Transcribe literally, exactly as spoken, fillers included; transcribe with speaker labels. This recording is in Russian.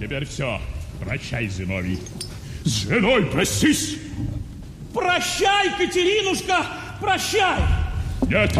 Speaker 1: теперь все. Прощай, Зиновий. С женой простись.
Speaker 2: Прощай, Катеринушка, прощай.
Speaker 1: Нет,